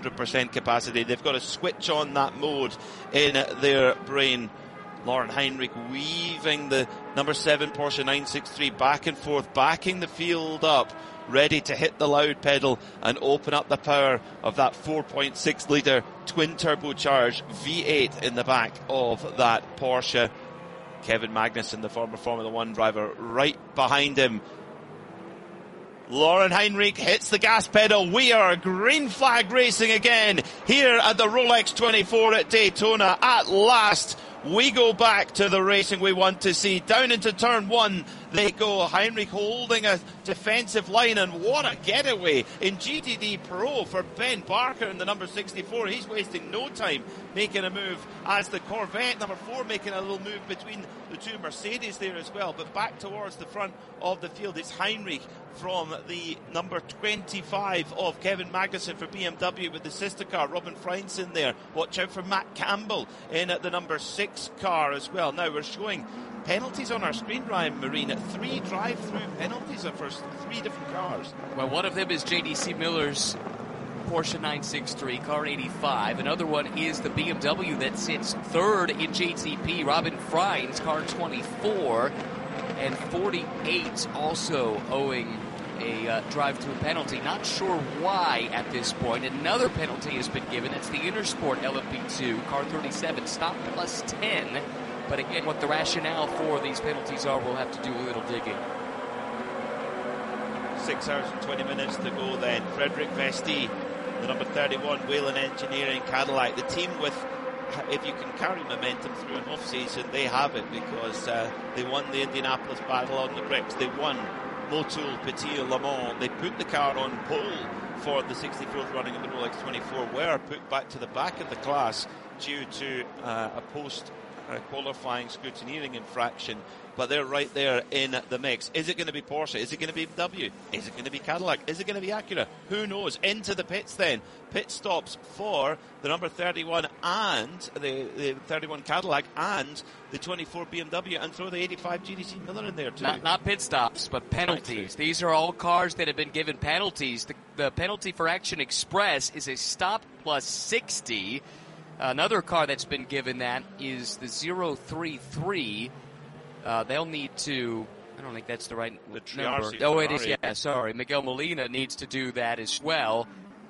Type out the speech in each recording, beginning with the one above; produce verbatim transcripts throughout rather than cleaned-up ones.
hundred percent capacity. They've got to switch on that mode in their brain. Lauren Heinrich weaving the number seven Porsche nine sixty-three back and forth, backing the field up, ready to hit the loud pedal and open up the power of that four point six litre twin turbocharged V eight in the back of that Porsche. Kevin Magnussen, the former Formula One driver, right behind him. Lauren Heinrich hits the gas pedal. We are green flag racing again here at the Rolex twenty-four at Daytona. At last, we go back to the racing we want to see. Down into turn one they go. Heinrich holding a defensive line, and what a getaway in G T D Pro for Ben Barker in the number sixty-four. He's wasting no time making a move as the Corvette number four making a little move between the two Mercedes there as well. But back towards the front of the field, it's Heinrich from the number twenty-five of Kevin Magnussen for B M W with the sister car. Robin Freins in there. Watch out for Matt Campbell in at the number six car as well. Now we're showing penalties on our screen, Ryan Marine. Three drive-through penalties for three different cars. Well, one of them is J D C Miller's Porsche nine sixty-three, car eighty-five. Another one is the B M W that sits third in J T P, Robin Freins, car twenty-four. And forty-eight also owing a uh, drive-through penalty. Not sure why at this point. Another penalty has been given. It's the Intersport L M P two, car thirty-seven, stop plus ten. But again, what the rationale for these penalties are, we'll have to do a little digging. Six hours and twenty minutes to go then. Frederick Vesti, the number thirty-one Whelen Engineering Cadillac. The team with, if you can carry momentum through an off-season, they have it, because uh, they won the Indianapolis Battle on the bricks. They won Motul, Petit, Le Mans. They put the car on pole for the sixty-fourth running of the Rolex twenty-four, were put back to the back of the class due to uh, a post Uh, qualifying scrutineering infraction, but they're right there in the mix. Is it going to be Porsche? Is it going to be B M W? Is it going to be Cadillac? Is it going to be Acura? Who knows? Into the pits then. Pit stops for the number thirty-one and the, the thirty-one Cadillac and the twenty-four B M W, and throw the eighty-five G D C Miller in there too. Not, not pit stops, but penalties. These are all cars that have been given penalties. The, the penalty for Action Express is a stop plus sixty. Another car that's been given that is the zero three three. Uh, they'll need to, I don't think that's the right the number. Triarci Oh, it is, Ferrari. yeah, sorry. Miguel Molina needs to do that as well.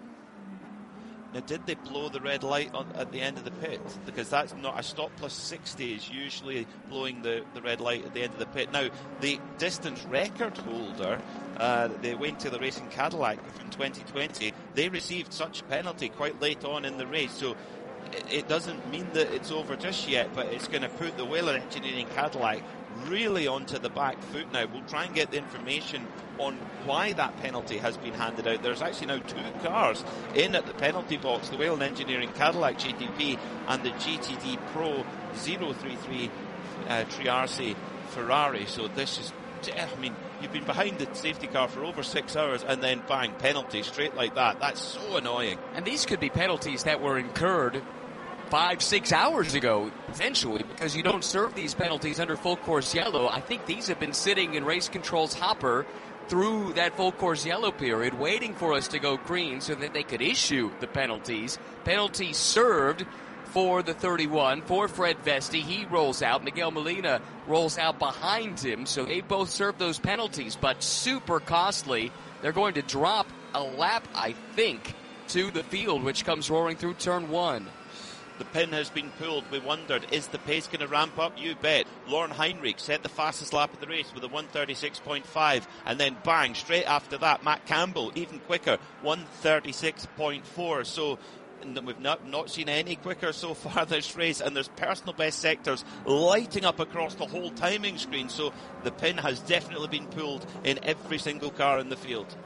Now, did they blow the red light on, at the end of the pit? Because that's not, a stop plus sixty is usually blowing the, the red light at the end of the pit. Now, the distance record holder, uh, the Wayne Taylor Racing Cadillac from twenty twenty, they received such a penalty quite late on in the race. So it doesn't mean that it's over just yet, but it's going to put the Whelen Engineering Cadillac really onto the back foot now. We'll try and get the information on why that penalty has been handed out. There's actually now two cars in at the penalty box, the Whelen Engineering Cadillac G T P and the G T D Pro zero three three uh, Triarci Ferrari. So this is, I mean, you've been behind the safety car for over six hours and then bang, penalty straight like that. That's so annoying. And these could be penalties that were incurred five, six hours ago, potentially, because you don't serve these penalties under full course yellow. I think these have been sitting in race control's hopper through that full course yellow period, waiting for us to go green so that they could issue the penalties. Penalties served for the thirty-one, for Fred Vesti. He rolls out. Miguel Molina rolls out behind him. So they both served those penalties, but super costly. They're going to drop a lap, I think, to the field, which comes roaring through turn one. The pin has been pulled. We wondered, is the pace going to ramp up? You bet. Lauren Heinrich set the fastest lap of the race with a one thirty-six point five, and then bang, straight after that, Matt Campbell, even quicker, one thirty-six point four. So we've not, not seen any quicker so far this race, and there's personal best sectors lighting up across the whole timing screen. So the pin has definitely been pulled in every single car in the field.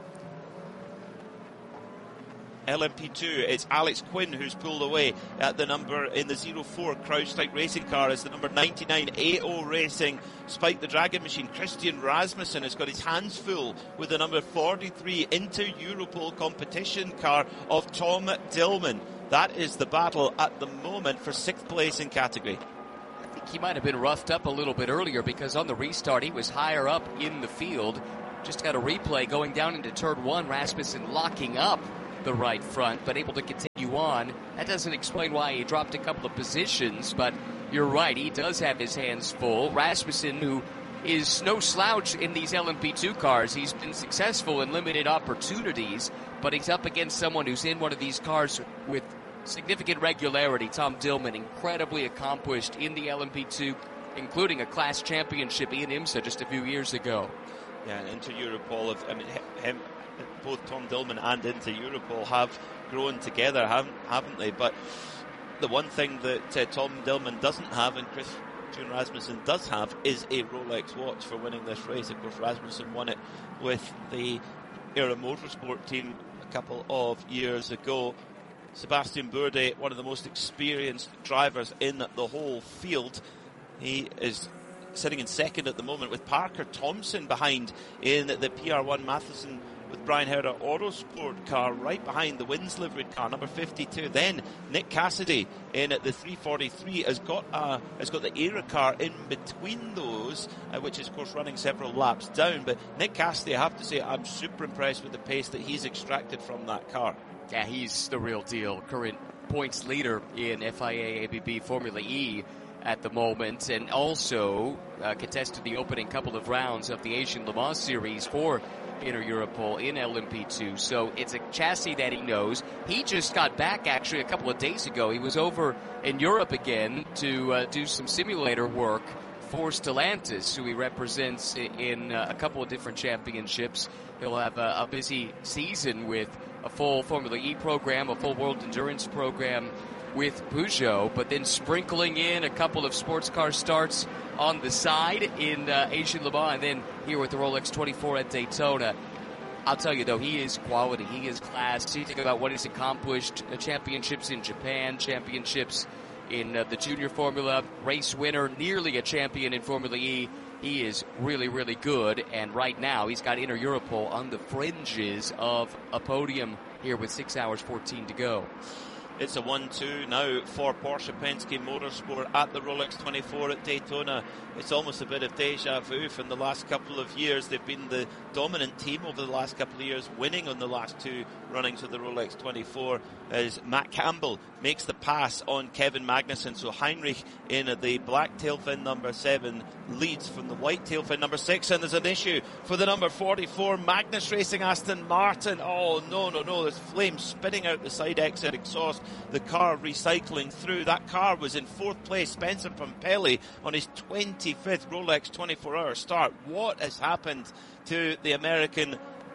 L M P two, it's Alex Quinn who's pulled away at the number in the zero four CrowdStrike racing car as the number ninety-nine A O Racing Spike the Dragon Machine. Christian Rasmussen has got his hands full with the number forty-three Inter Europol competition car of Tom Dillman. That is the battle at the moment for sixth place in category. I think he might have been roughed up a little bit earlier, because on the restart he was higher up in the field. Just got a replay going down into turn one, Rasmussen locking up the right front, but able to continue on. That doesn't explain why he dropped a couple of positions, but you're right, he does have his hands full. Rasmussen, who is no slouch in these L M P two cars, he's been successful in limited opportunities, but he's up against someone who's in one of these cars with significant regularity. Tom Dillman, incredibly accomplished in the L M P two, including a class championship in IMSA just a few years ago. Yeah, and Inter Europol, I mean, him, both Tom Dillman and Inter Europol have grown together, haven't, haven't they? But the one thing that uh, Tom Dillman doesn't have, and Christian Rasmussen does have, is a Rolex watch for winning this race. Of course, Rasmussen won it with the Era Motorsport team a couple of years ago. Sebastian Bourdais, one of the most experienced drivers in the whole field. He is sitting in second at the moment with Parker Thompson behind in the P R one Matheson with Brian Herder Autosport car right behind the Wins liveried car, number fifty-two. Then Nick Cassidy in at the three forty-three has got uh, has got the Era car in between those, uh, which is of course running several laps down. But Nick Cassidy, I have to say, I'm super impressed with the pace that he's extracted from that car. Yeah, he's the real deal. Current points leader in F I A A B B Formula E at the moment, and also uh, contested the opening couple of rounds of the Asian Le Mans Series for Inter Europol in L M P two. So it's a chassis that he knows. He just got back actually a couple of days ago. He was over in Europe again to uh, do some simulator work for Stellantis, who he represents in uh, a couple of different championships. He'll have a, a busy season with a full Formula E program, a full World Endurance program with Peugeot, but then sprinkling in a couple of sports car starts on the side in uh, Asian Le Mans, and then here with the Rolex twenty-four at Daytona. I'll tell you, though, he is quality. He is class. You think about what he's accomplished, uh, championships in Japan, championships in uh, the junior formula, race winner, nearly a champion in Formula E. He is really, really good, and right now he's got Inter Europol on the fringes of a podium here with six hours fourteen to go. It's a one two now for Porsche Penske Motorsport at the Rolex twenty-four at Daytona. It's almost a bit of deja vu from the last couple of years. They've been the dominant team over the last couple of years, winning on the last two runnings of the Rolex twenty-four as Matt Campbell makes the pass on Kevin Magnussen. So Heinrich in the black tail fin number seven leads from the white tail fin number six, and there's an issue for the number forty-four Magnus Racing Aston Martin. Oh no, no, no, there's flames spitting out the side exit exhaust. The car recycling through. That car was in fourth place. Spencer Pumpelly on his twenty-fifth Rolex twenty-four hour start. What has happened to the American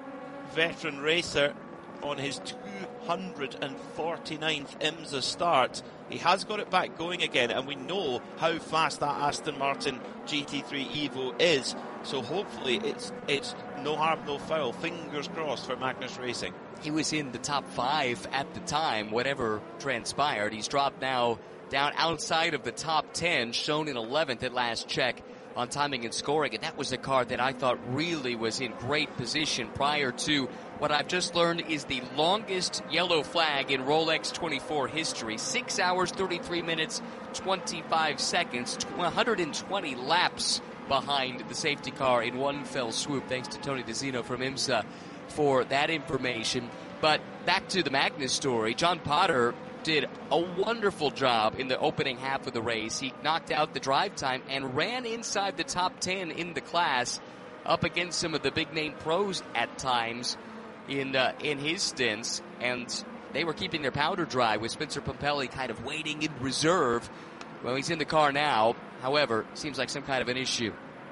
veteran racer on his two hundred forty-ninth IMSA start? He has got it back going again, and we know how fast that Aston Martin G T three Evo is. So hopefully it's it's no harm, no foul. Fingers crossed for Magnus Racing. He was in the top five at the time, whatever transpired. He's dropped now down outside of the top ten, shown in eleventh at last check on timing and scoring. And that was a car that I thought really was in great position prior to what I've just learned is the longest yellow flag in Rolex twenty-four history. Six hours, thirty-three minutes, twenty-five seconds, one hundred twenty laps behind the safety car in one fell swoop. Thanks to Tony DeZino from IMSA for that information. But back to the Magnus story. John Potter did a wonderful job in the opening half of the race. He knocked out the drive time and ran inside the top ten in the class, up against some of the big name pros at times in uh, in his stints, and they were keeping their powder dry with Spencer Pumpelly kind of waiting in reserve. Well, he's in the car now. However, seems like some kind of an issue.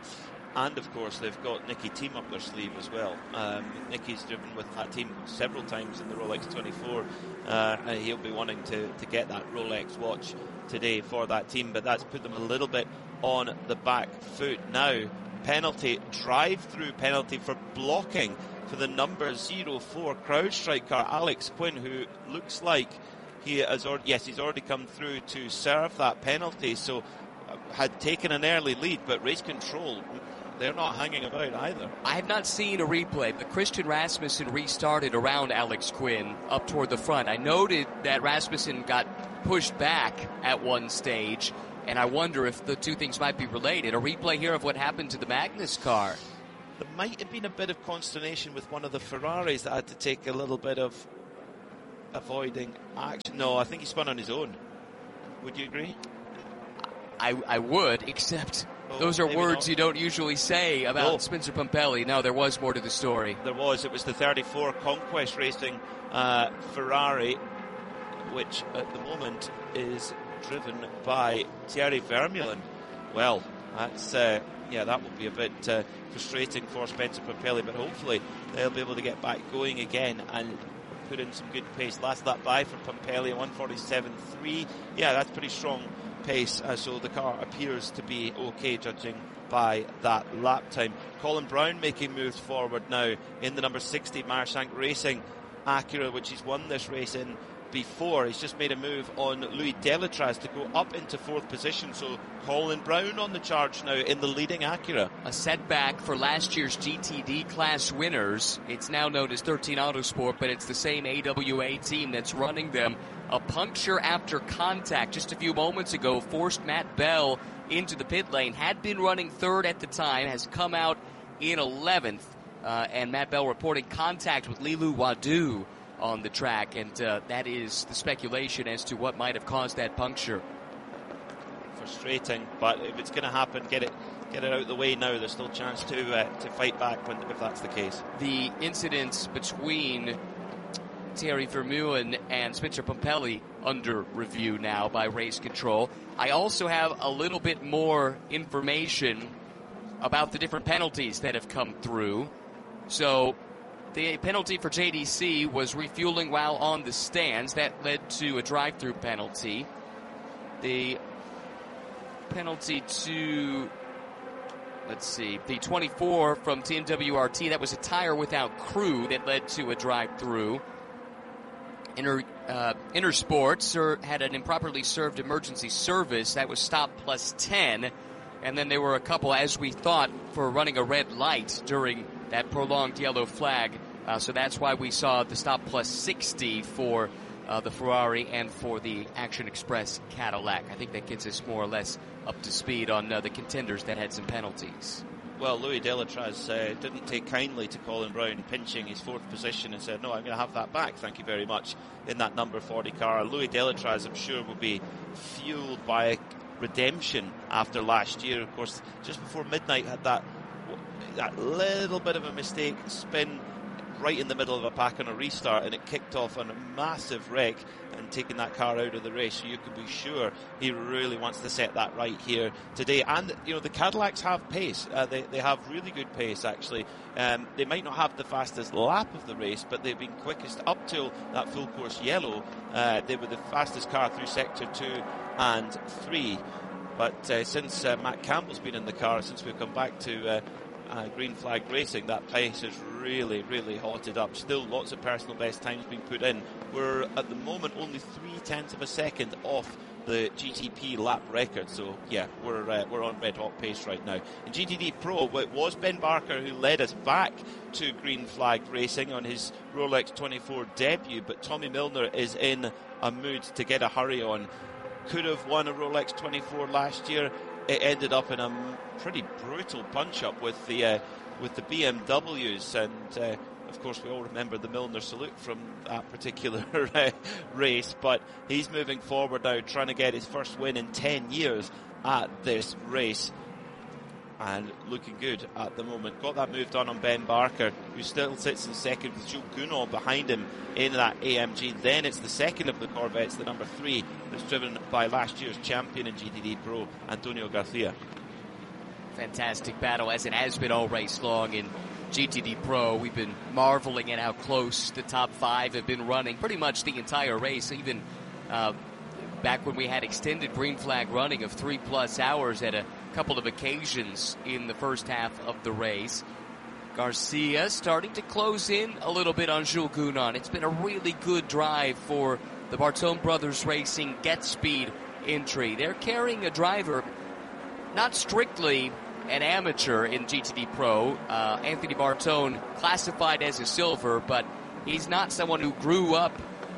And, of course, they've got Nicky Team up their sleeve as well. Um, Nicky's driven with that team several times in the Rolex twenty-four. Uh, and he'll be wanting to, to get that Rolex watch today for that team, but that's put them a little bit on the back foot. Now, penalty, drive-through penalty for blocking for the number zero four CrowdStrike car, Alex Quinn, who looks like he has already, yes, he's already come through to serve that penalty. So, had taken an early lead, but race control, they're not hanging about either. I have not seen a replay, but Christian Rasmussen restarted around Alex Quinn up toward the front. I noted that Rasmussen got pushed back at one stage, and I wonder if the two things might be related. A replay here of what happened to the Magnus car. There might have been a bit of consternation with one of the Ferraris that had to take a little bit of avoiding action. No, I think he spun on his own. Would you agree? I, I would, except oh, those are words not. you don't usually say about no. Spencer Pumpelly. No, there was more to the story. There was. It was the thirty-four Conquest Racing uh, Ferrari, which at the moment is driven by Thierry Vermeulen. Well, that's uh, yeah, that will be a bit uh, frustrating for Spencer Pumpelly, but hopefully they'll be able to get back going again and put in some good pace. Last lap by for Pumpelly, one forty-seven point three. Yeah, that's pretty strong pace, uh, so the car appears to be okay judging by that lap time. Colin Brown making moves forward now in the number sixty Marshank Racing Acura, which he's won this race in before. He's just made a move on Louis Delatraz to go up into fourth position, so Colin Brown on the charge now in the leading Acura. A setback for last year's G T D class winners. It's now known as thirteen Autosport, but it's the same A W A team that's running them. A puncture after contact just a few moments ago forced Matt Bell into the pit lane. Had been running third at the time, has come out in eleventh, uh, and Matt Bell reporting contact with Lilu Wadu on the track, and uh, that is the speculation as to what might have caused that puncture. Frustrating, but if it's going to happen, get it get it out of the way now. There's still a chance to uh, to fight back when, if that's the case. The incidents between Thierry Vermeulen and Spencer Pumpelly under review now by Race Control. I also have a little bit more information about the different penalties that have come through. So the penalty for J D C was refueling while on the stands. That led to a drive-through penalty. The penalty to, let's see, the twenty-four from Team W R T, that was a tire without crew that led to a drive-through. Inter, uh, Intersports er, had an improperly served emergency service. That was stop plus ten. And then there were a couple, as we thought, for running a red light during that prolonged yellow flag. Uh, so that's why we saw the stop plus sixty for uh, the Ferrari and for the Action Express Cadillac. I think that gets us more or less up to speed on uh, the contenders that had some penalties. Well, Louis Delatraz uh, didn't take kindly to Colin Brown pinching his fourth position and said, no, I'm going to have that back, thank you very much, in that number forty car. Louis Delatraz, I'm sure, will be fueled by redemption after last year. Of course, just before midnight, had that that little bit of a mistake, spin right in the middle of a pack on a restart, and it kicked off on a massive wreck and taking that car out of the race. So you can be sure he really wants to set that right here today. And you know, the Cadillacs have pace. Uh, they they have really good pace, actually. Um, they might not have the fastest lap of the race, but they've been quickest up till that full course yellow. Uh, they were the fastest car through sector two and three. But uh, since uh, Matt Campbell's been in the car, since we've come back to uh, uh, Green Flag Racing, that pace has really, really hotted up. Still lots of personal best times being put in. We're at the moment only three tenths of a second off the G T P lap record. So yeah, we're uh, we're on red hot pace right now. In G T D Pro, it was Ben Barker who led us back to Green Flag Racing on his Rolex twenty-four debut, but Tommy Milner is in a mood to get a hurry on. Could have won a Rolex twenty-four last year. It ended up in a pretty brutal punch-up with the uh, with the B M Ws, and uh, of course we all remember the Milner salute from that particular uh, race. But he's moving forward now, trying to get his first win in ten years at this race, and looking good at the moment. Got that move done on Ben Barker, who still sits in second with Jules Gounod behind him in that A M G. Then it's the second of the Corvettes, the number three, that's driven by last year's champion in G T D Pro, Antonio Garcia. Fantastic battle, as it has been all race long in G T D Pro. We've been marveling at how close the top five have been running pretty much the entire race, even uh, back when we had extended green flag running of three plus hours at a couple of occasions in the first half of the race. Garcia starting to close in a little bit on Jules Gounod. It's been a really good drive for the Bartone Brothers Racing Get Speed entry. They're carrying a driver, not strictly an amateur in G T D Pro. Uh, Anthony Bartone classified as a silver, but he's not someone who grew up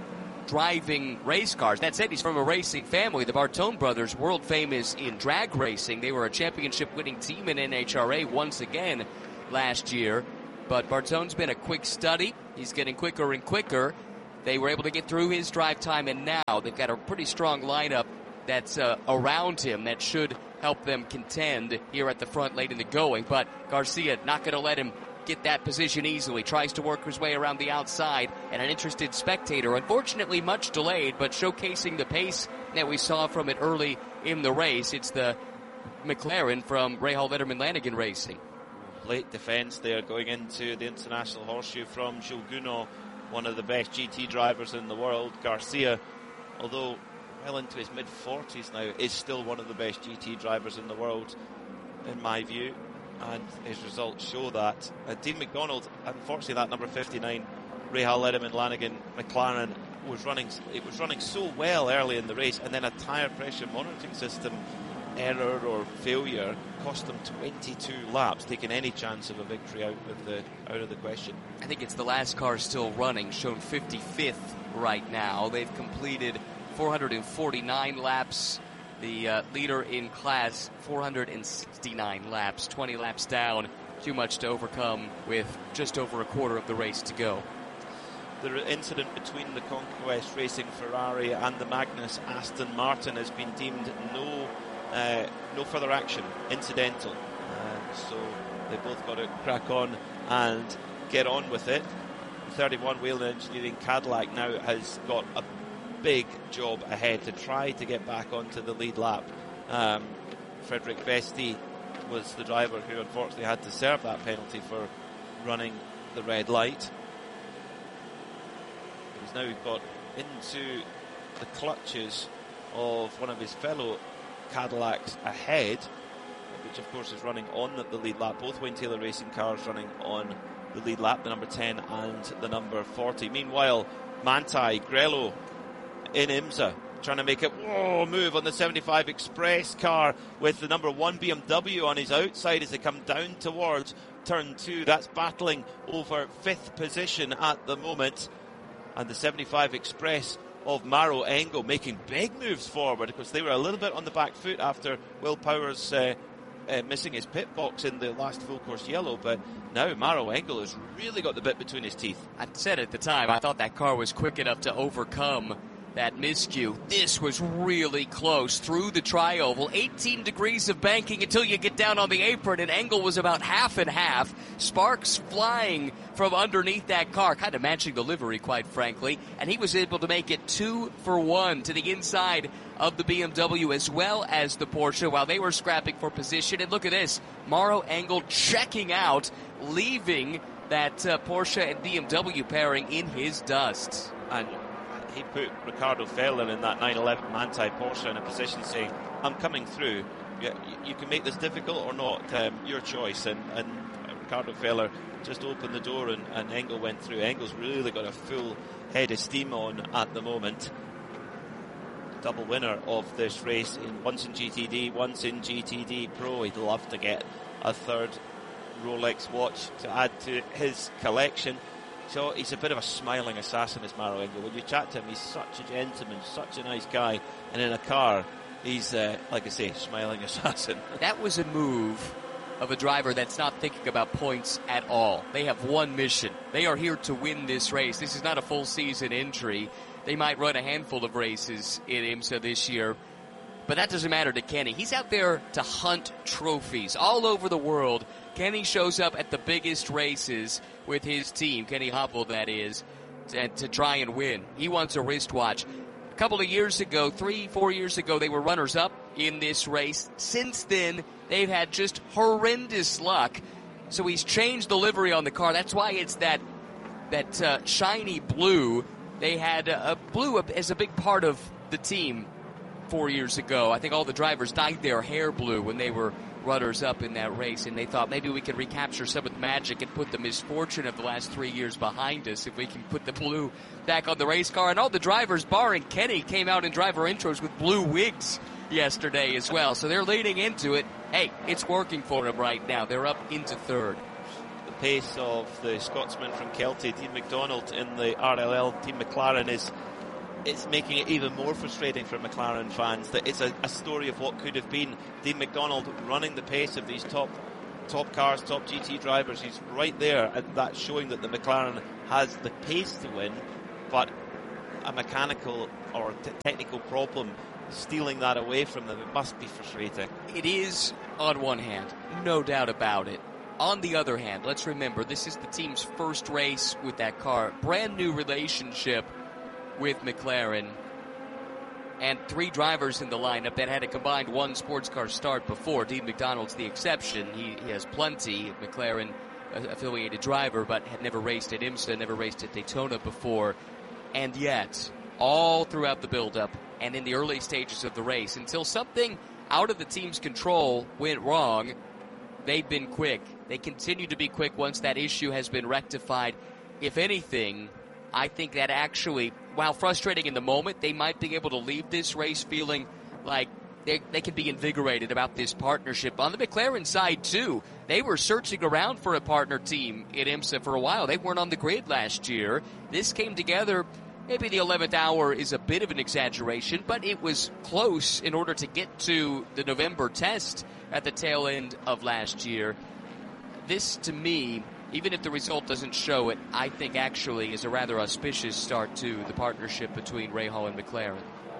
driving race cars. That said, he's from a racing family. The Bartone brothers, world famous in drag racing. They were a championship winning team in N H R A once again last year. But Bartone's been a quick study. He's getting quicker and quicker. they were able to get through his drive time, and now they've got a pretty strong lineup that's uh, around him that should help them contend here at the front late in the going. But Garcia not going to let him get that position easily. Tries to work his way around the outside, and an interested spectator, unfortunately much delayed, but showcasing the pace that we saw from it early in the race. It's the McLaren from Rahal Letterman Lanigan Racing. Late defence there going into the International Horseshoe from Jules Gounod, one of the best G T drivers in the world. Garcia, although well into his mid forties now, is still one of the best G T drivers in the world, in my view, and his results show that. Uh, Dean McDonald, unfortunately, that number fifty-nine, Rahal Letterman Lanigan McLaren, was running. It was running so well early in the race, and then a tyre pressure monitoring system error or failure cost them twenty-two laps, taking any chance of a victory out of the out of the question. I think it's the last car still running, shown fifty-fifth right now. They've completed four hundred forty-nine laps. The uh, leader in class, four hundred sixty-nine laps, twenty laps down. Too much to overcome with just over a quarter of the race to go. The incident between the Conquest Racing Ferrari and the Magnus Aston Martin has been deemed no uh, no further action, incidental. Uh, so they both got to crack on and get on with it. thirty-one Whelen Engineering Cadillac now has got a big job ahead to try to get back onto the lead lap. Um, Frederick Vesti was the driver who unfortunately had to serve that penalty for running the red light. He's now got into the clutches of one of his fellow Cadillacs ahead, which of course is running on the lead lap. Both Wayne Taylor Racing cars running on the lead lap, the number ten and the number forty. Meanwhile, Manthey, Grello in IMSA trying to make it whoa, move on the seventy-five Express car with the number one B M W on his outside as they come down towards turn two. That's battling over fifth position at the moment. And the seventy-five Express of Maro Engel making big moves forward because they were a little bit on the back foot after Will Powers uh, uh, missing his pit box in the last full course yellow. But now Maro Engel has really got the bit between his teeth. I said at the time, I thought that car was quick enough to overcome that miscue. This was really close through the tri-oval. eighteen degrees of banking until you get down on the apron, and Engel was about half and half. Sparks flying from underneath that car, kind of matching the livery, quite frankly. And he was able to make it two for one to the inside of the B M W as well as the Porsche while they were scrapping for position. And look at this, Maro Engel checking out, leaving that uh, Porsche and B M W pairing in his dust. And he put Ricardo Feller in that nine eleven Manthey Porsche in a position saying, I'm coming through. You, you can make this difficult or not, um, your choice. And, and Ricardo Feller just opened the door and, and Engel went through. Engel's really got a full head of steam on at the moment. Double winner of this race, in once in G T D, once in G T D Pro. He'd love to get a third Rolex watch to add to his collection. So he's a bit of a smiling assassin, this Maro Engel. When you chat to him, he's such a gentleman, such a nice guy. And in a car, he's, uh, like I say, smiling assassin. That was a move of a driver that's not thinking about points at all. They have one mission. They are here to win this race. This is not a full season entry. They might run a handful of races in IMSA this year, but that doesn't matter to Kenny. He's out there to hunt trophies all over the world. Kenny shows up at the biggest races with his team, Kenny Hoppel that is, to, to try and win. He wants a wristwatch. A couple of years ago, three, four years ago, they were runners-up in this race. Since then, they've had just horrendous luck. So he's changed the livery on the car. That's why it's that that uh, shiny blue. They had uh, blue as a big part of the team four years ago. I think all the drivers dyed their hair blue when they were runners-up in that race, and they thought maybe we could recapture some of the magic and put the misfortune of the last three years behind us if we can put the blue back on the race car. And all the drivers, barring Kenny, came out in driver intros with blue wigs yesterday as well. So they're leading into it. Hey, it's working for them right now. They're up into third. The pace of the Scotsman from Kelty, Dean McDonald, in the R L L Team McLaren is it's making it even more frustrating for McLaren fans that it's a, a story of what could have been. Dean McDonald running the pace of these top top cars, top G T drivers. He's right there, and that's showing that the McLaren has the pace to win, but a mechanical or t- technical problem stealing that away from them. It must be frustrating. It is, on one hand, no doubt about it. On the other hand, let's remember, this is the team's first race with that car. Brand new relationship with McLaren. And three drivers in the lineup that had a combined one sports car start before. Dean McDonald's the exception. He, he has plenty of McLaren affiliated driver, but had never raced at IMSA, never raced at Daytona before. And yet, all throughout the build-up and in the early stages of the race, until something out of the team's control went wrong, they've been quick. They continue to be quick once that issue has been rectified. If anything, I think that actually, while frustrating in the moment, they might be able to leave this race feeling like they, they can be invigorated about this partnership. On the McLaren side, too, they were searching around for a partner team in IMSA for a while. They weren't on the grid last year. This came together. Maybe the eleventh hour is a bit of an exaggeration, but it was close in order to get to the November test at the tail end of last year. This, to me, even if the result doesn't show it, I think actually is a rather auspicious start to the partnership between Rahal and McLaren.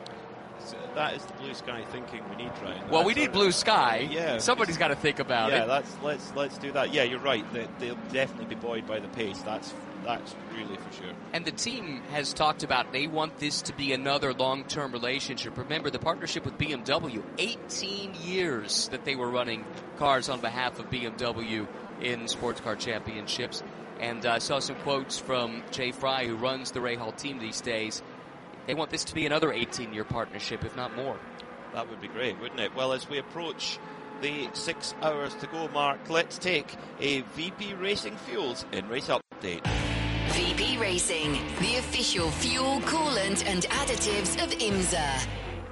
So that is the blue sky thinking we need, Ryan. Well, that's we need blue sky. Yeah, somebody's got to think about yeah, it. Yeah, let's let's do that. Yeah, you're right. They, they'll definitely be buoyed by the pace. That's that's really for sure. And the team has talked about they want this to be another long-term relationship. Remember, the partnership with B M W, eighteen years that they were running cars on behalf of B M W in sports car championships. And I uh, saw some quotes from Jay Fry, who runs the Rahal team these days. They want this to be another eighteen-year partnership, if not more. That would be great, wouldn't it? Well, as we approach the six hours to go mark, let's take a V P Racing Fuels in race update. V P Racing, the official fuel, coolant and additives of IMSA.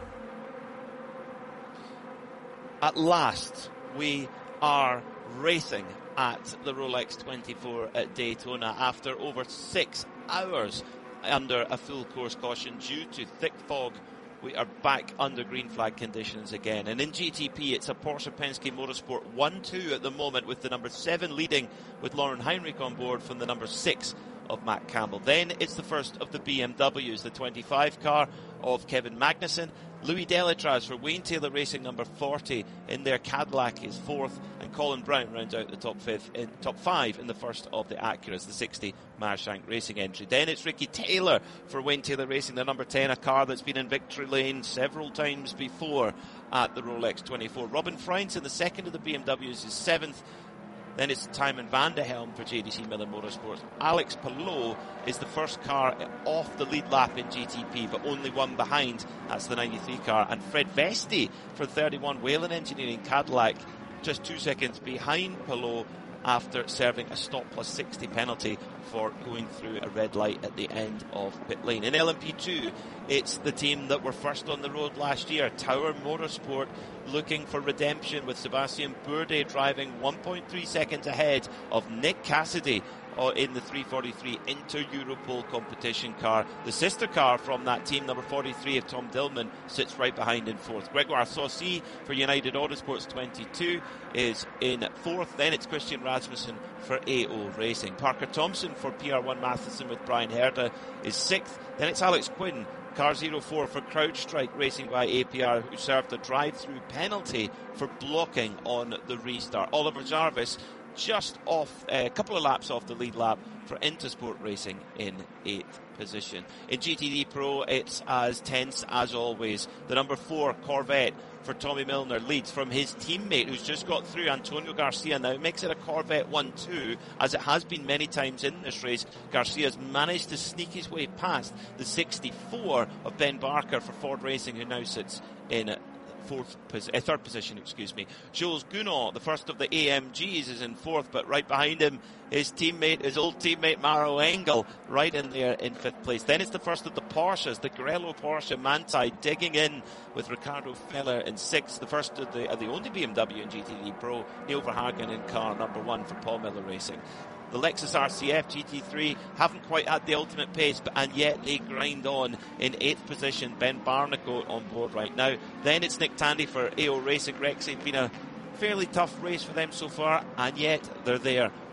At last, we are racing at the Rolex twenty-four at Daytona after over six hours under a full course caution due to thick fog. We are back under green flag conditions again. And in G T P, it's a Porsche Penske Motorsport one two at the moment, with the number seven leading with Lauren Heinrich on board from the number six of Matt Campbell. Then it's the first of the B M Ws, the twenty-five car of Kevin Magnussen. Louis Delatraz for Wayne Taylor Racing, number forty in their Cadillac, is fourth, and Colin Brown rounds out the top fifth, in top five in the first of the Acuras, the sixty Marshank Racing entry. Then it's Ricky Taylor for Wayne Taylor Racing, the number ten, a car that's been in victory lane several times before at the Rolex twenty-four. Robin Freins in the second of the B M Ws is seventh. Then it's Timon van de Helm for J D C Miller Motorsports. Alex Palou is the first car off the lead lap in G T P, but only one behind. That's the ninety-three car. And Fred Vesti for thirty-one Whelen Engineering Cadillac, just two seconds behind Palou after serving a stop plus sixty penalty for going through a red light at the end of pit lane. In L M P two, it's the team that were first on the road last year, Tower Motorsport, looking for redemption with Sebastian Bourdais driving one point three seconds ahead of Nick Cassidy in the three forty-three Inter Europol competition car. The sister car from that team, number forty-three of Tom Dillman, sits right behind in fourth. Gregoire Saucy for United Autosports twenty-two is in fourth. Then it's Christian Rasmussen for A O Racing. Parker Thompson for P R one Matheson with Brian Herda is sixth. Then it's Alex Quinn, car zero four for CrowdStrike Racing by A P R, who served a drive-through penalty for blocking on the restart. Oliver Jarvis just off, a uh, couple of laps off the lead lap for Intersport Racing in eighth position. In G T D Pro, it's as tense as always. The number four Corvette for Tommy Milner leads from his teammate who's just got through, Antonio Garcia. Now it makes it a Corvette one two, as it has been many times in this race. Garcia's managed to sneak his way past the sixty-four of Ben Barker for Ford Racing, who now sits in fourth, uh, third position, excuse me. Jules Gounod, the first of the A M Gs, is in fourth, but right behind him, his teammate, his old teammate Maro Engel, right in there in fifth place. Then it's the first of the Porsches, the Grello Porsche Manthey, digging in with Ricardo Feller in sixth. The first of the, uh, the only B M W in G T D Pro, Neil Verhagen in car number one for Paul Miller Racing. The Lexus R C F G T three haven't quite had the ultimate pace, but and yet they grind on in eighth position. Ben Barnicoat on board right now. Then it's Nick Tandy for A O Racing. Rex, it's been a fairly tough race for them so far, and yet they're there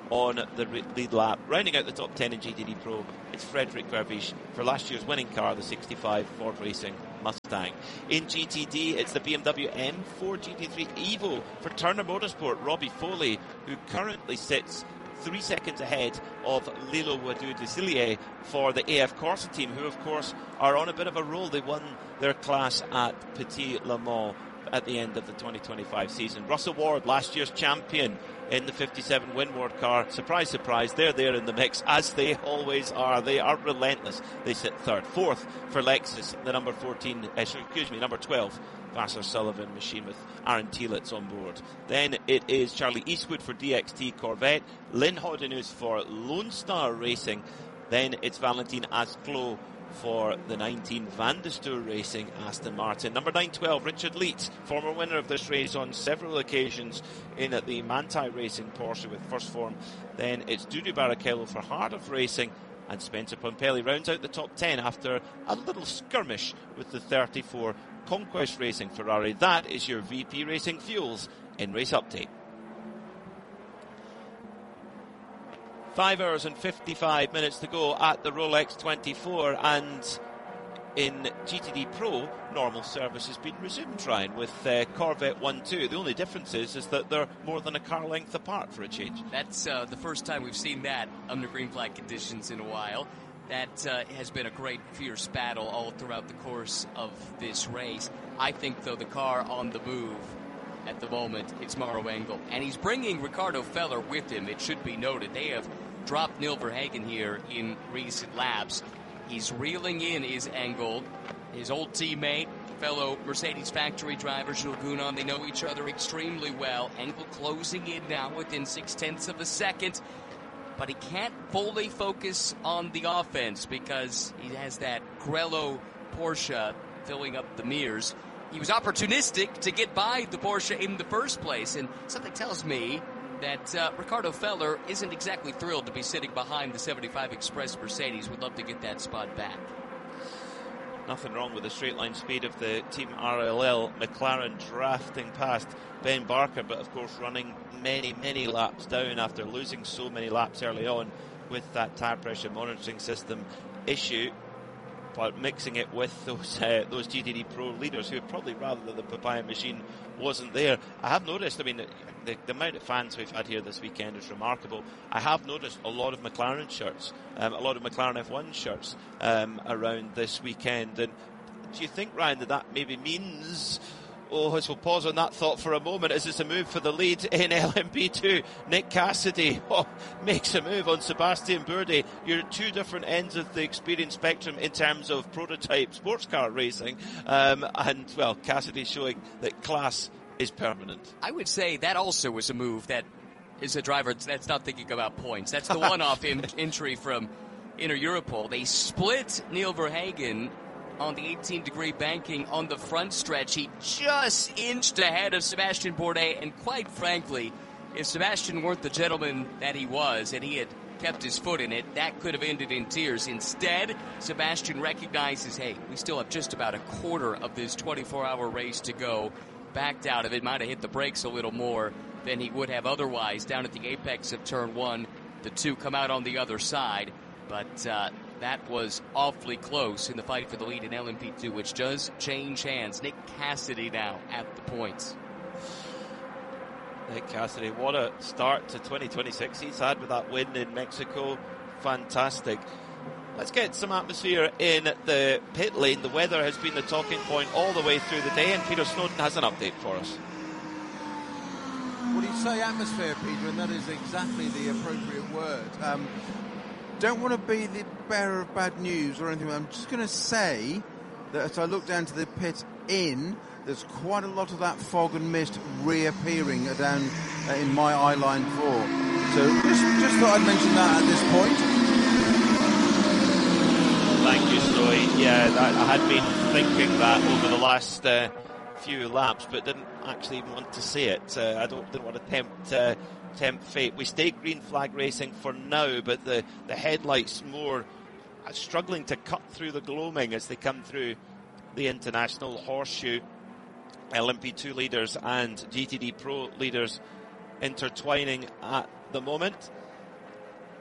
on the lead lap. Rounding out the top ten in G T D Pro, it's Frederick Vervisch for last year's winning car, the sixty-five Ford Racing Mustang. In G T D, it's the B M W M four G T three Evo for Turner Motorsport, Robbie Foley, who currently sits three seconds ahead of Lilo Wadu-Desilliers for the A F Corsa team, who of course are on a bit of a roll. They won their class at Petit Le Mans at the end of the twenty twenty-five season. Russell Ward, last year's champion in the fifty-seven Winward car. Surprise, surprise, they're there in the mix, as they always are. They are relentless. They sit third. Fourth for Lexus, the number fourteen, uh, excuse me, number twelve, Vassar Sullivan machine with Aaron Telitz on board. Then it is Charlie Eastwood for D X T Corvette, Lynn Hoddenhuis for Lone Star Racing. Then it's Valentin Asclot for the nineteen Van de Steur Racing Aston Martin. Number nine twelve, Richard Leet, former winner of this race on several occasions in at the Manthey Racing Porsche with First Form. Then it's Dudu Barrichello for Hardif Racing, and Spencer Pompelli rounds out the top ten after a little skirmish with the thirty-four Conquest Racing Ferrari. That is your V P Racing Fuels in Race Update. Five hours and fifty-five minutes to go at the Rolex twenty-four, and in G T D Pro, normal service has been resumed, Ryan, with uh, Corvette one two. The only difference is, is that they're more than a car length apart for a change. That's uh, the first time we've seen that under green flag conditions in a while. That uh, has been a great, fierce battle all throughout the course of this race. I think, though, the car on the move at the moment, it's Maro Engel. And he's bringing Ricardo Feller with him, it should be noted. They have dropped Neil Verhagen here in recent laps. He's reeling in is Engel, his old teammate, fellow Mercedes factory driver, Jules Gounon. They know each other extremely well. Engel closing in now within six-tenths of a second. But he can't fully focus on the offense because he has that Grello Porsche filling up the mirrors. He was opportunistic to get by the Porsche in the first place, and something tells me that uh, Ricardo Feller isn't exactly thrilled to be sitting behind the seventy-five Express Mercedes. Would love to get that spot back. Nothing wrong with the straight line speed of the Team R L L. McLaren drafting past Ben Barker, but of course running many, many laps down after losing so many laps early on with that tyre pressure monitoring system issue. But mixing it with those uh, those G T D Pro leaders who would probably rather that the Papaya machine wasn't there. I have noticed, I mean, the, the amount of fans we've had here this weekend is remarkable. I have noticed a lot of McLaren shirts, um, a lot of McLaren F one shirts um, around this weekend. And do you think, Ryan, that that maybe means... Oh, as we'll pause on that thought for a moment, as it's a move for the lead in L M P two. Nick Cassidy oh, makes a move on Sebastian Bourdais. You're at two different ends of the experience spectrum in terms of prototype sports car racing. Um, and, well, Cassidy showing that class is permanent. I would say that also was a move that is a driver that's not thinking about points. That's the one-off in- entry from Inter Europol. They split Neil Verhagen on the eighteen-degree banking on the front stretch. He just inched ahead of Sebastian Bourdais, and quite frankly, if Sebastian weren't the gentleman that he was and he had kept his foot in it, that could have ended in tears. Instead, Sebastian recognizes, hey, we still have just about a quarter of this twenty-four hour race to go. Backed out of it, might have hit the brakes a little more than he would have otherwise down at the apex of turn one. The two come out on the other side, but uh, that was awfully close in the fight for the lead in L M P two, which does change hands. Nick Cassidy now at the points. Nick Cassidy, what a start to twenty twenty-six he's had with that win in Mexico. Fantastic. Let's get some atmosphere in the pit lane. The weather has been the talking point all the way through the day, and Peter Snowden has an update for us. Well, you say atmosphere, Peter, and that is exactly the appropriate word. Um, don't want to be the bearer of bad news or anything, but I'm just going to say that as I look down to the pit in, there's quite a lot of that fog and mist reappearing down uh, in my eye line four. So just, just thought I'd mention that at this point. Thank you, Snowy. Yeah, that, I had been thinking that over the last uh, few laps, but didn't actually even want to say it. Uh, I don't didn't want to tempt uh, tempt fate. We stay green flag racing for now, but the, the headlights more uh, struggling to cut through the gloaming as they come through the International Horseshoe. L M P two leaders and G T D Pro leaders intertwining at the moment.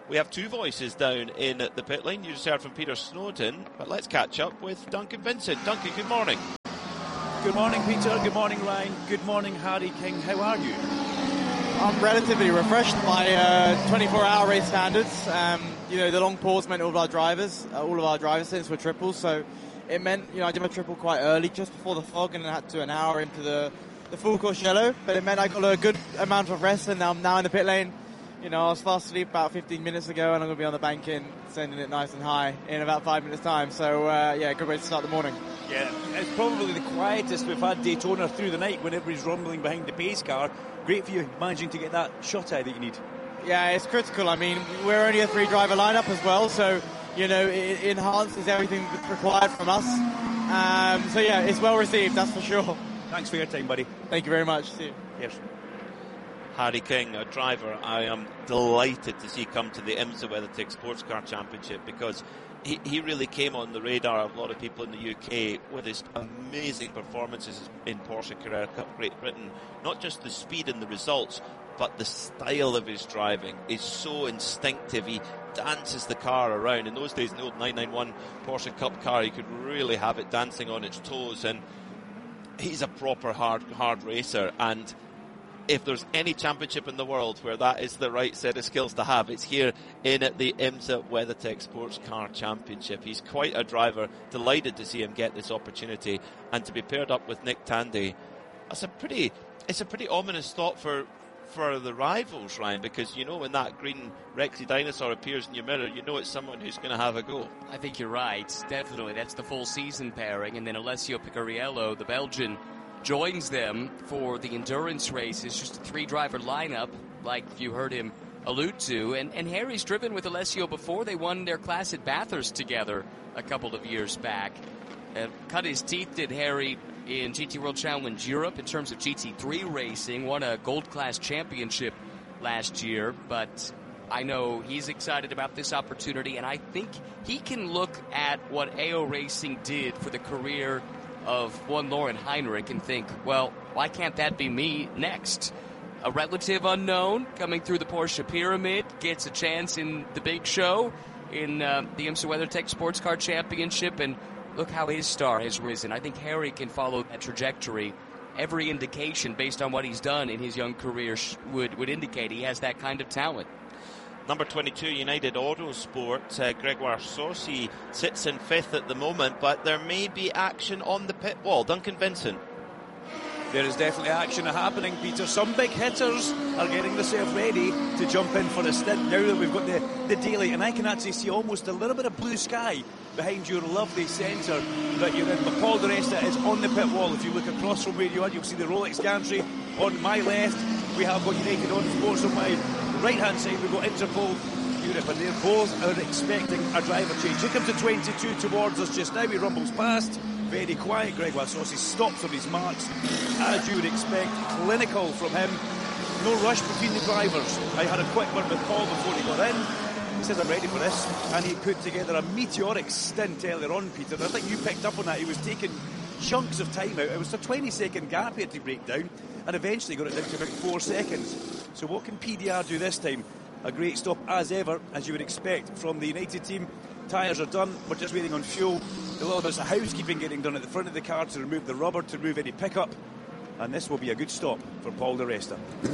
we have two voices down in the pit lane. You just heard from Peter Snowden, but let's catch up with Duncan Vincent. Duncan, good morning. Good morning, Peter. Good morning, Ryan. Good morning, Harry King. How are you? I'm relatively refreshed by uh, twenty-four hour race standards. Um, you know, the long pause meant all of our drivers, uh, all of our driver stints were triples, so it meant, you know, I did my triple quite early, just before the fog, and I had to do an hour into the, the full course yellow, but it meant I got a good amount of rest, and now I'm now in the pit lane. You know, I was fast asleep about fifteen minutes ago, and I'm going to be on the bank in, sending it nice and high in about five minutes' time. So, uh, yeah, good way to start the morning. Yeah, it's probably the quietest we've had Daytona through the night when everybody's rumbling behind the pace car. Great for you, managing to get that shut eye that you need. Yeah, it's critical. I mean, we're only a three-driver lineup as well, so, you know, it enhances everything that's required from us. Um, so, yeah, it's well received, that's for sure. Thanks for your time, buddy. Thank you very much. See you. Yes. Harry King, a driver I am delighted to see come to the IMSA WeatherTech Sports Car Championship, because he, he really came on the radar of a lot of people in the U K with his amazing performances in Porsche Carrera Cup Great Britain. Not just the speed and the results, but the style of his driving is so instinctive. He dances the car around. In those days, in the old nine ninety-one Porsche Cup car, he could really have it dancing on its toes, and he's a proper hard, hard racer. And if there's any championship in the world where that is the right set of skills to have, it's here in the IMSA WeatherTech Sports Car Championship. He's quite a driver. Delighted to see him get this opportunity, and to be paired up with Nick Tandy. That's a pretty, it's a pretty ominous thought for for the rivals, Ryan, because you know when that green Rexy dinosaur appears in your mirror, you know it's someone who's going to have a go. I think you're right. Definitely. That's the full season pairing. And then Alessio Picariello, the Belgian, joins them for the endurance race. It's just a three-driver lineup, like you heard him allude to. And, and Harry's driven with Alessio before. They won their class at Bathurst together a couple of years back. Uh, cut his teeth, did Harry, in G T World Challenge Europe in terms of G T three racing. Won a gold class championship last year, but I know he's excited about this opportunity, and I think he can look at what A O Racing did for the career of one Lauren Heinrich and think, well, why can't that be me next? A relative unknown coming through the Porsche pyramid gets a chance in the big show in uh, the IMSA WeatherTech Sports Car Championship, and look how his star has risen. I think Harry can follow that trajectory. Every indication based on what he's done in his young career would, would indicate he has that kind of talent. Number twenty-two, United Autosport, uh, Gregoire Saucy sits in fifth at the moment, but there may be action on the pit wall. Duncan Vincent. There is definitely action happening, Peter. Some big hitters are getting themselves ready to jump in for a stint now that we've got the, the daylight, and I can actually see almost a little bit of blue sky behind your lovely centre that you're in. But Paul di Resta is on the pit wall. If you look across from where you are, you'll see the Rolex gantry on my left. We have got United Autosports on my right-hand side. We've got Interpol Europe, and they're both are expecting a driver change. Here comes the twenty-two towards us just now. He rumbles past. Very quiet. Gregoire Saucy stops on his marks, as you would expect. Clinical from him. No rush between the drivers. I had a quick word with Paul before he got in. He says, I'm ready for this. And he put together a meteoric stint earlier on, Peter. I think you picked up on that. He was taking chunks of time out. It was a twenty second gap he had to break down, and eventually got it down to about four seconds. So what can P D R do this time? A great stop as ever, as you would expect from the United team. Tyres are done. We're just waiting on fuel. A little bit of housekeeping getting done at the front of the car to remove the rubber, to remove any pickup. And this will be a good stop for Paul di Resta.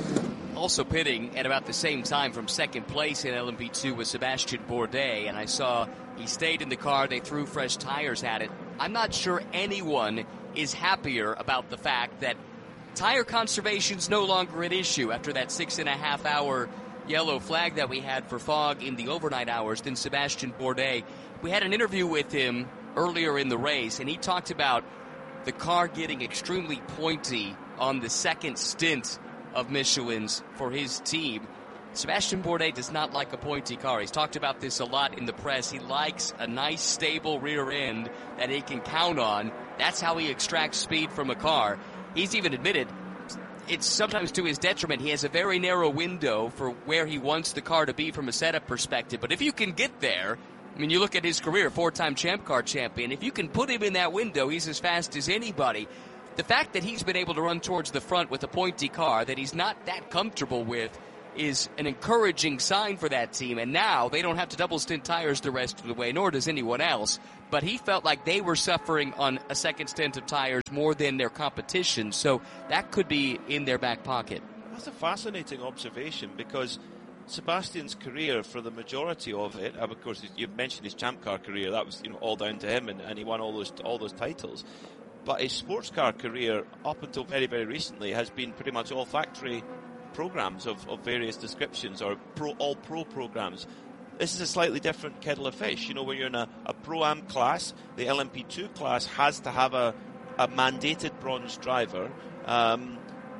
Also pitting at about the same time from second place in L M P two was Sebastian Bourdais, and I saw he stayed in the car. They threw fresh tires at it. I'm not sure anyone is happier about the fact that tire conservation's no longer an issue after that six and a half hour yellow flag that we had for fog in the overnight hours than Sebastian Bourdais. We had an interview with him earlier in the race, and he talked about the car getting extremely pointy on the second stint of Michelin's for his team. Sebastian Bourdais does not like a pointy car. He's talked about this a lot in the press. He likes a nice, stable rear end that he can count on. That's how he extracts speed from a car. He's even admitted it's sometimes to his detriment. He has a very narrow window for where he wants the car to be from a setup perspective. But if you can get there, I mean, you look at his career, four-time Champ Car champion. If you can put him in that window, he's as fast as anybody. The fact that he's been able to run towards the front with a pointy car that he's not that comfortable with is an encouraging sign for that team. And now they don't have to double stint tires the rest of the way, nor does anyone else. But he felt like they were suffering on a second stint of tires more than their competition. So that could be in their back pocket. That's a fascinating observation, because Sebastian's career, for the majority of it, of course, you've mentioned his Champ Car career. That was, you know, all down to him, and, and he won all those all those titles. But his sports car career, up until very, very recently, has been pretty much all factory programs of, of various descriptions, or pro, all pro programs. This is a slightly different kettle of fish. You know, when you're in a, a Pro-Am class, the L M P two class has to have a, a mandated bronze driver. Um,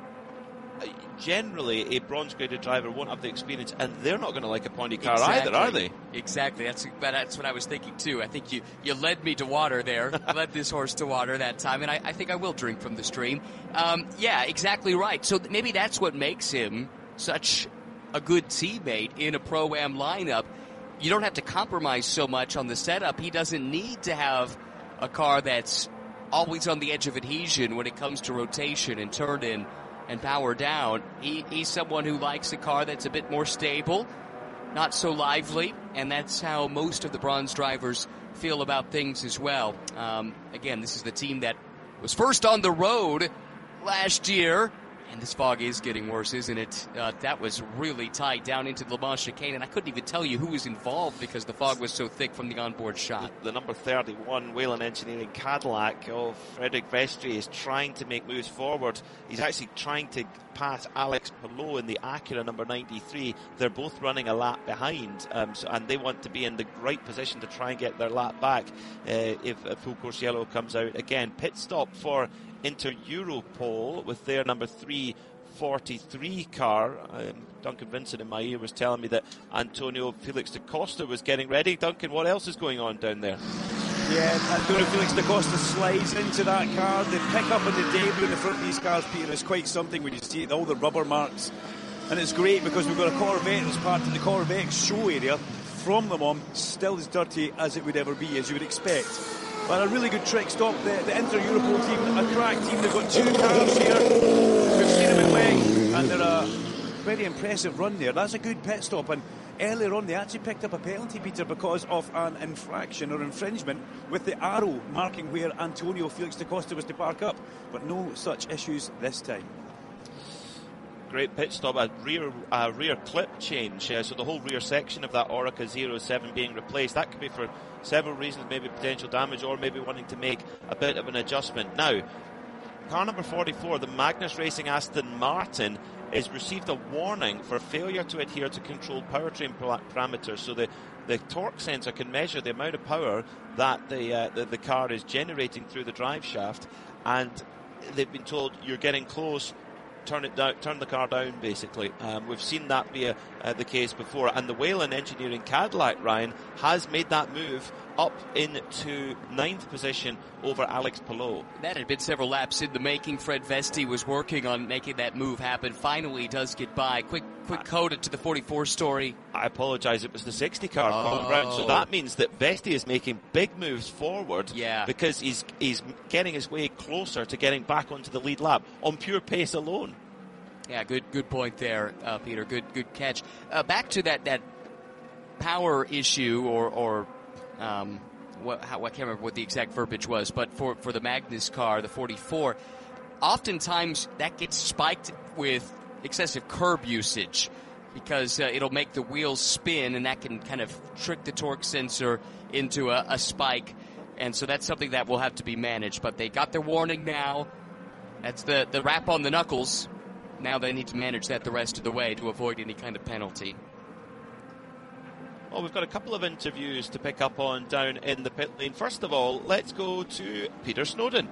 generally, a bronze-graded driver won't have the experience, and they're not going to like a pointy car exactly. either, are they? Exactly. That's that's what I was thinking, too. I think you, you led me to water there, led this horse to water that time, and I, I think I will drink from the stream. Um, yeah, exactly right. So maybe that's what makes him such a good teammate in a Pro-Am lineup. You don't have to compromise so much on the setup. He doesn't need to have a car that's always on the edge of adhesion when it comes to rotation and turn-in and power down. He, he's someone who likes a car that's a bit more stable, not so lively, and that's how most of the bronze drivers feel about things as well. Um, again, this is the team that was first on the road last year, and this fog is getting worse, isn't it? Uh, that was really tight down into the Le Mans chicane, and I couldn't even tell you who was involved because the fog was so thick from the onboard shot. The, the number thirty-one Whelen Engineering Cadillac of Frederic Vestri is trying to make moves forward. He's actually trying to pass Alex Palou in the Acura number ninety-three. They're both running a lap behind, um, so, and they want to be in the right position to try and get their lap back uh, if a Full Course Yellow comes out again. Pit stop for Inter Europol with their number three forty-three car. Um, Duncan Vincent in my ear was telling me that Antonio Felix da Costa was getting ready. Duncan, what else is going on down there? Yeah, Antonio Felix da Costa slides into that car. The pick-up and the debut in the front of these cars, Peter, is quite something when you see it, all the rubber marks. And it's great because we've got a Corvette that's parked in the Corvette show area from Le Mans, still as dirty as it would ever be, as you would expect. But a really good trick stop. The, the Inter Europol team, a crack team. They've got two cars here. We've seen them in Weng, and they're a very impressive run there. That's a good pit stop. And earlier on, they actually picked up a penalty, Peter, because of an infraction or infringement with the arrow marking where Antonio Felix da Costa was to park up. But no such issues this time. Great pit stop, a rear uh, rear clip change, uh, so the whole rear section of that Oreca zero seven being replaced. That could be for several reasons, maybe potential damage or maybe wanting to make a bit of an adjustment. Now, car number forty-four, the Magnus Racing Aston Martin, has received a warning for failure to adhere to controlled powertrain parameters. So the, the torque sensor can measure the amount of power that the, uh, the, the car is generating through the drive shaft, and they've been told you're getting close. Turn it down, turn the car down, basically. Um, we've seen that be a, uh, the case before, and the Whelen Engineering Cadillac, Ryan, has made that move up into ninth position over Alex Palou. That had been several laps in the making. Fred Vesti was working on making that move happen. Finally does get by. Quick quick code to the forty-four story. I apologise, it was the sixty car oh. coming round, so that means that Vesti is making big moves forward, yeah. because he's he's getting his way closer to getting back onto the lead lap on pure pace alone. Yeah, good good point there, uh, Peter. Good good catch. Uh, back to that that power issue, or or um, what, how, I can't remember what the exact verbiage was, but for for the Magnus car, the forty-four, oftentimes that gets spiked with excessive curb usage, because uh, it'll make the wheels spin, and that can kind of trick the torque sensor into a, a spike, and so that's something that will have to be managed. But they got their warning now. That's the the rap on the knuckles. Now they need to manage that the rest of the way to avoid any kind of penalty. Well, we've got a couple of interviews to pick up on down in the pit lane. First of all, let's go to Peter Snowden.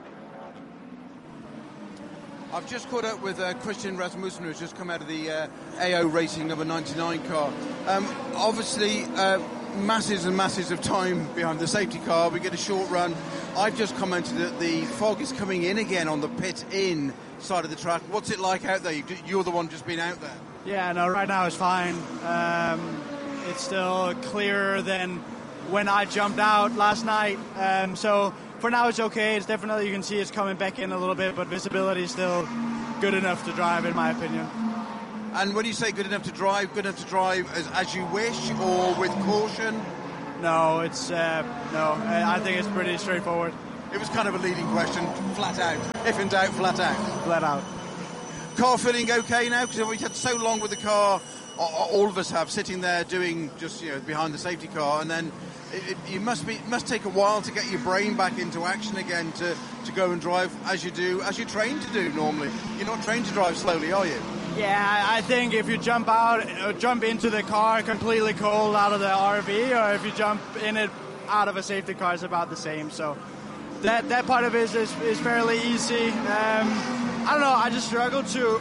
I've just caught up with uh, Christian Rasmussen, who's just come out of the uh, A O Racing number ninety-nine car. Um, obviously, uh, masses and masses of time behind the safety car. We get a short run. I've just commented that the fog is coming in again on the pit-in side of the track. What's it like out there? You're the one just been out there. Yeah, no, right now it's fine. Um, it's still clearer than when I jumped out last night. Um, so for now it's okay. It's definitely, you can see it's coming back in a little bit, but visibility is still good enough to drive, in my opinion. And when you say good enough to drive, good enough to drive as, as you wish or with caution? No, it's uh, no. I think it's pretty straightforward. It was kind of a leading question, flat out. If in doubt, flat out. Flat out. Car feeling okay now? Because we've had so long with the car, all of us have, sitting there doing just, you know, behind the safety car, and then it, it, you must be it must take a while to get your brain back into action again to, to go and drive as you do, as you're trained to do normally. You're not trained to drive slowly, are you? Yeah, I think if you jump out, uh, jump into the car completely cold out of the R V, or if you jump in it out of a safety car, it's about the same. So that that part of it is, is, is fairly easy. Um, I don't know, I just struggle to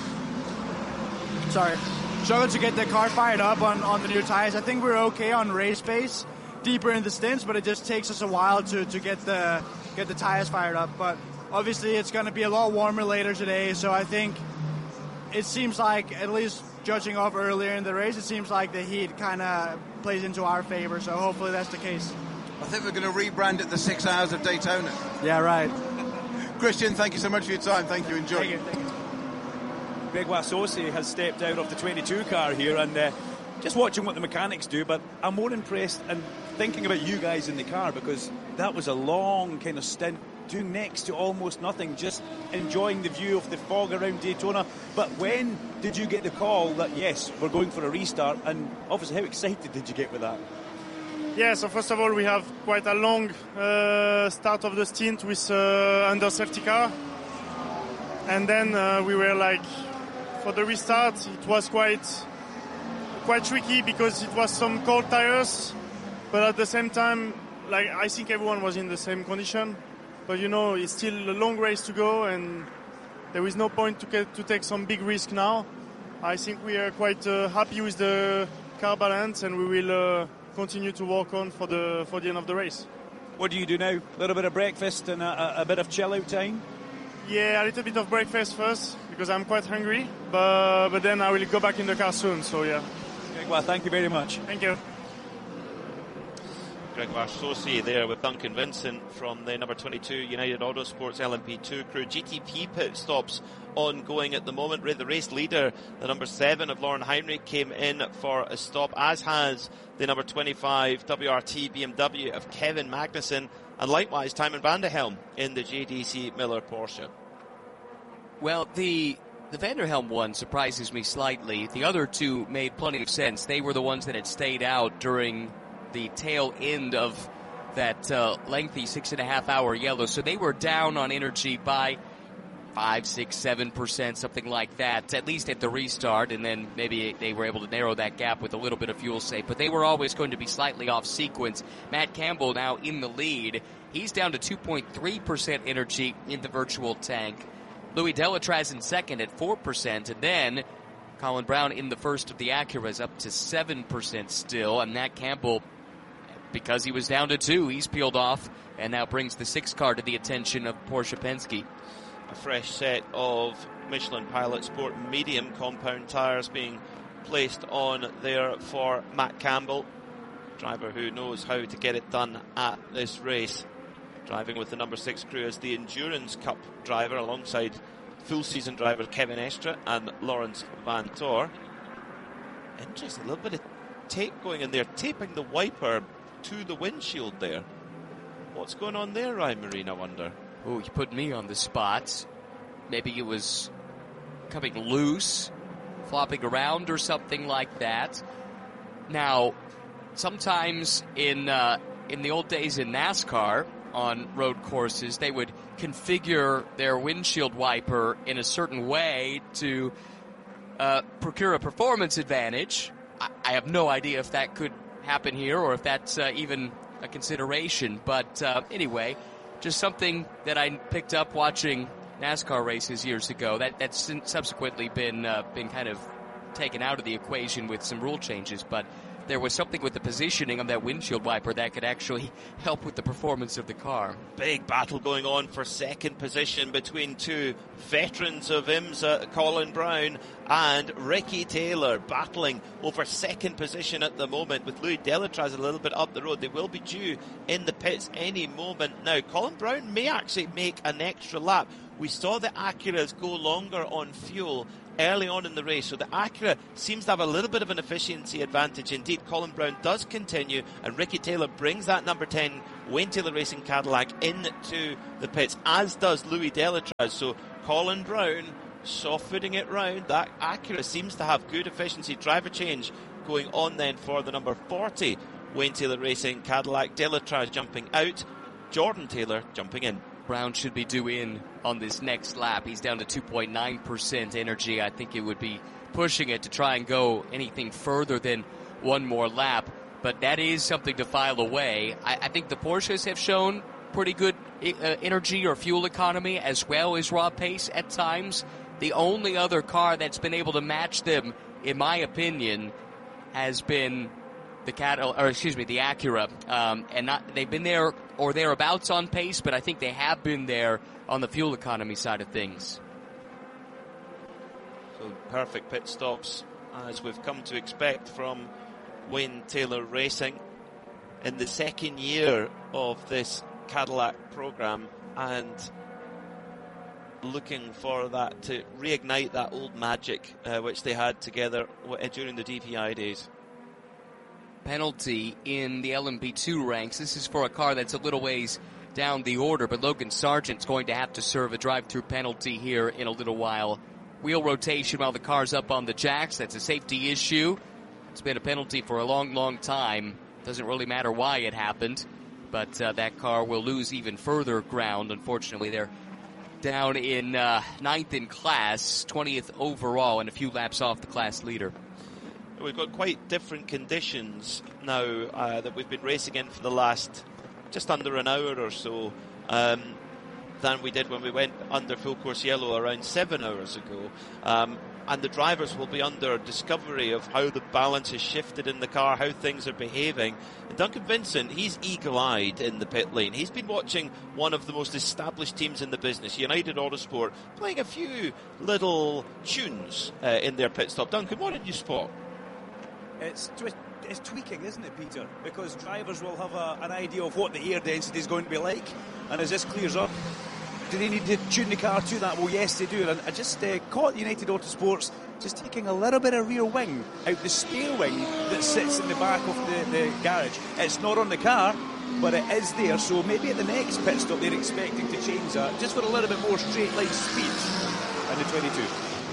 sorry, struggle to get the car fired up on, on the new tires. I think we're okay on race pace, deeper in the stints, but it just takes us a while to, to get the get the tires fired up. But obviously it's going to be a lot warmer later today, so I think it seems like, at least judging off earlier in the race, it seems like the heat kind of plays into our favor, so hopefully that's the case. I think we're going to rebrand it the six hours of Daytona. Yeah, right. Christian, thank you so much for your time. Thank you. Enjoy. Thank you. Thank you. Grégoire Saucy has stepped out of the twenty-two car here, and uh, just watching what the mechanics do, but I'm more impressed and thinking about you guys in the car, because that was a long kind of stint, doing next to almost nothing, just enjoying the view of the fog around Daytona. But when did you get the call that, yes, we're going for a restart? And obviously, how excited did you get with that? Yeah, so first of all, we have quite a long uh, start of the stint with uh, under safety car. And then uh, we were like, for the restart, it was quite quite tricky because it was some cold tires. But at the same time, like, I think everyone was in the same condition. But, you know, it's still a long race to go, and there is no point to get, to take some big risk now. I think we are quite uh, happy with the car balance, and we will uh, continue to work on for the for the end of the race. What do you do now? A little bit of breakfast and a, a bit of chill-out time? Yeah, a little bit of breakfast first, because I'm quite hungry. But, but then I will go back in the car soon, so yeah. Well, thank you very much. Thank you. Grégoire Saucy there with Duncan Vincent from the number twenty-two United Autosports L M P two crew. G T P pit stops ongoing at the moment. The race leader, the number seven of Lauren Heinrich, came in for a stop, as has the number twenty-five W R T B M W of Kevin Magnussen, and likewise Timon van der Helm in the J D C Miller Porsche. Well, the the van der Helm one surprises me slightly. The other two made plenty of sense. They were the ones that had stayed out during the tail end of that uh, lengthy six and a half hour yellow. So they were down on energy by five, six, seven percent, something like that, at least at the restart. And then maybe they were able to narrow that gap with a little bit of fuel save. But they were always going to be slightly off sequence. Matt Campbell now in the lead. He's down to two point three percent energy in the virtual tank. Louis Delatraz in second at four percent. And then Colin Brown in the first of the Acuras up to seven percent still. And Matt Campbell, because he was down to two, he's peeled off and now brings the six car to the attention of Porsche Penske. A fresh set of Michelin Pilot Sport medium compound tyres being placed on there for Matt Campbell, driver who knows how to get it done at this race. Driving with the number six crew as the Endurance Cup driver alongside full season driver Kevin Estre and Lawrence Van Tor. Interesting, a little bit of tape going in there, taping the wiper to the windshield there. What's going on there, Ryan Marine, I wonder? Oh, you put me on the spot. Maybe it was coming loose, flopping around or something like that. Now, sometimes in uh, in the old days in NASCAR on road courses, they would configure their windshield wiper in a certain way to uh, procure a performance advantage. I, I have no idea if that could happen here or if that's uh, even a consideration. But uh, anyway, just something that I picked up watching NASCAR races years ago. That that's subsequently been uh, been kind of taken out of the equation with some rule changes, but there was something with the positioning of that windshield wiper that could actually help with the performance of the car. Big battle going on for second position between two veterans of IMSA, Colin Brown and Ricky Taylor, battling over second position at the moment, with Louis Delatraz a little bit up the road. They will be due in the pits any moment now. Colin Brown may actually make an extra lap. we saw the Acuras go longer on fuel early on in the race, so the Acura seems to have a little bit of an efficiency advantage indeed. Colin Brown does continue, and Ricky Taylor brings that number ten Wayne Taylor Racing Cadillac into the pits, as does Louis Delatraz. So Colin Brown soft-footing it round. That Acura seems to have good efficiency. Driver change going on then for the number forty Wayne Taylor Racing Cadillac. Delatraz jumping out, Jordan Taylor jumping in. Brown should be due in on this next lap. He's down to two point nine percent energy. I think it would be pushing it to try and go anything further than one more lap. But that is something to file away. I, I think the Porsches have shown pretty good uh, energy or fuel economy as well as raw pace at times. The only other car that's been able to match them, in my opinion, has been the Cadillac, or excuse me, the Acura, um, and not they've been there or thereabouts on pace, but I think they have been there on the fuel economy side of things. So perfect pit stops, as we've come to expect from Wayne Taylor Racing in the second year of this Cadillac program, and looking for that to reignite that old magic uh, which they had together w- during the D P I days. Penalty in the L M P two ranks. This is for a car that's a little ways down the order, but Logan Sargent's going to have to serve a drive-through penalty here in a little while. Wheel rotation while the car's up on the jacks. That's a safety issue. It's been a penalty for a long, long time. Doesn't really matter why it happened, but uh, that car will lose even further ground. Unfortunately, they're down in uh, ninth in class, twentieth overall, and a few laps off the class leader. We've got quite different conditions now uh, that we've been racing in for the last just under an hour or so um, than we did when we went under full course yellow around seven hours ago. Um, and the drivers will be under discovery of how the balance has shifted in the car, how things are behaving. And Duncan Vincent, he's eagle-eyed in the pit lane. He's been watching one of the most established teams in the business, United Autosport, playing a few little tunes uh, in their pit stop. Duncan, what did you spot? It's, twi- it's tweaking, isn't it, Peter? Because drivers will have a, an idea of what the air density is going to be like, and as this clears up, do they need to tune the car to that? Well, yes, they do. And I just uh, caught United Autosports just taking a little bit of rear wing out the spare wing that sits in the back of the, the garage. It's not on the car, but it is there. So maybe at the next pit stop they're expecting to change that just for a little bit more straight line speed in the twenty-two.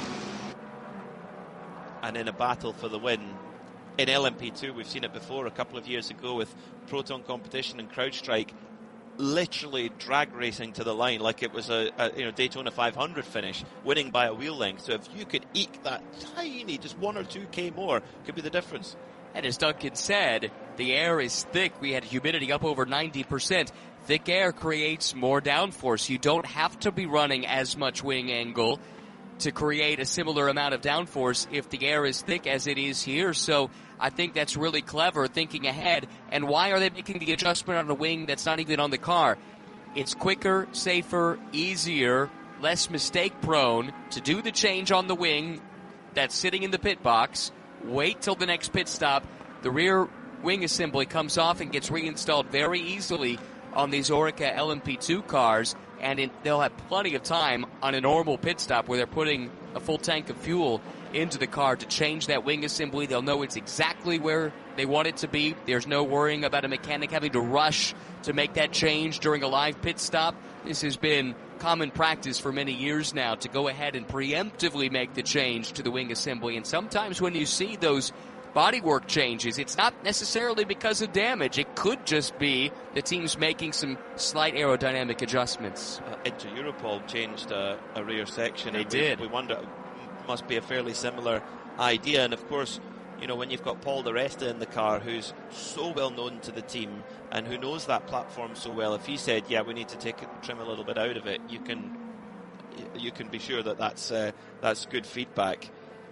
And in a battle for the win in L M P two, we've seen it before a couple of years ago with Proton Competition and CrowdStrike, literally drag racing to the line like it was a, a you know Daytona five hundred finish, winning by a wheel length. So if you could eke that tiny, just one or two K more, could be the difference. And as Duncan said, the air is thick. We had humidity up over ninety percent. Thick air creates more downforce. You don't have to be running as much wing angle to create a similar amount of downforce if the air is thick as it is here. So I think that's really clever, thinking ahead. And why are they making the adjustment on the wing that's not even on the car? It's quicker, safer, easier, less mistake prone to do the change on the wing that's sitting in the pit box. Wait till the next pit stop. The rear wing assembly comes off and gets reinstalled very easily on these Oreca L M P two cars. And in, they'll have plenty of time on a normal pit stop where they're putting a full tank of fuel into the car to change that wing assembly. They'll know it's exactly where they want it to be. There's no worrying about a mechanic having to rush to make that change during a live pit stop. This has been common practice for many years now to go ahead and preemptively make the change to the wing assembly. And sometimes when you see those bodywork changes, it's not necessarily because of damage. It could just be the team's making some slight aerodynamic adjustments. Uh, Inter Europol changed uh, a rear section. They and did. We, we wonder, must be a fairly similar idea. And of course, you know, when you've got Paul Di Resta in the car, who's so well known to the team and who knows that platform so well, if he said, "Yeah, we need to take it, trim a little bit out of it," you can, you can be sure that that's uh, that's good feedback.